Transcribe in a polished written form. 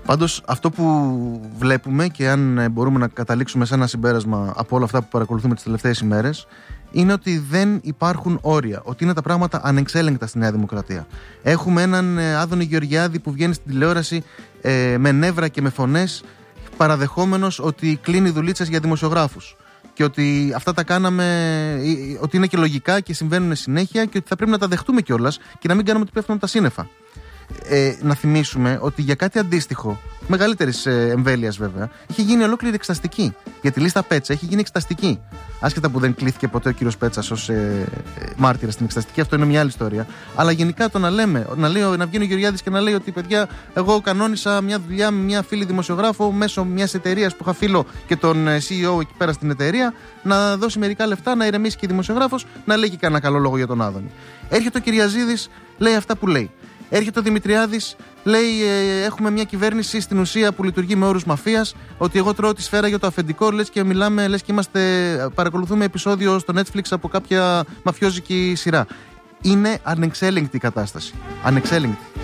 Πάντως αυτό που βλέπουμε, και αν μπορούμε να καταλήξουμε σε ένα συμπέρασμα από όλα αυτά που παρακολουθούμε τις τελευταίες ημέρες, είναι ότι δεν υπάρχουν όρια, ότι είναι τα πράγματα ανεξέλεγκτα στη Νέα Δημοκρατία. Έχουμε έναν Άδωνη Γεωργιάδη που βγαίνει στην τηλεόραση με νεύρα και με φωνές, παραδεχόμενος ότι κλείνει δουλίτσες για δημοσιογράφους και ότι αυτά τα κάναμε, ότι είναι και λογικά και συμβαίνουν συνέχεια και ότι θα πρέπει να τα δεχτούμε κιόλας και να μην κάνουμε ότι πέφτουν από τα σύννεφα. Να θυμίσουμε ότι για κάτι αντίστοιχο, μεγαλύτερης εμβέλειας βέβαια, είχε γίνει ολόκληρη εξεταστική. Για τη λίστα Πέτσα έχει γίνει εξεταστική. Άσχετα που δεν κλήθηκε ποτέ ο κύριος Πέτσας ως μάρτυρας στην εξεταστική, αυτό είναι μια άλλη ιστορία. Αλλά γενικά το να βγαίνει ο Γεωργιάδης και να λέει ότι παιδιά, εγώ κανόνισα μια δουλειά με μια φίλη δημοσιογράφο μέσω μιας εταιρείας που είχα φίλο και τον CEO εκεί πέρα στην εταιρεία, να δώσει μερικά λεφτά, να ηρεμήσει και η δημοσιογράφος, να λέει και κανένα καλό λόγο για τον Άδωνη. Έρχεται ο Κυριαζίδης, λέει αυτά που λέει. Έρχεται ο Δημητριάδης, λέει έχουμε μια κυβέρνηση στην ουσία που λειτουργεί με όρους μαφίας, ότι εγώ τρώω τη σφαίρα για το αφεντικό, λες και μιλάμε, λες και παρακολουθούμε επεισόδιο στο Netflix από κάποια μαφιόζικη σειρά. Είναι ανεξέλεγκτη η κατάσταση. Ανεξέλεγκτη.